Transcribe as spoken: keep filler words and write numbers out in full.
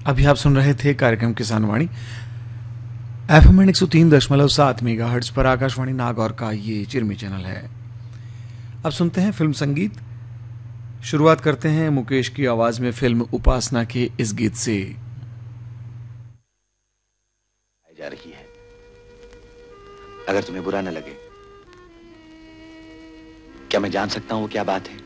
अभी आप सुन रहे थे कार्यक्रम किसान वाणी एफ एम एक सौ तीन दशमलव सात मेगा हर्ट्ज पर आकाशवाणी नागौर का ये चिरमी चैनल है। अब सुनते हैं फिल्म संगीत। शुरुआत करते हैं मुकेश की आवाज में फिल्म उपासना के इस गीत से। जा रही है, अगर तुम्हें बुरा न लगे, क्या मैं जान सकता हूं वो क्या बात है?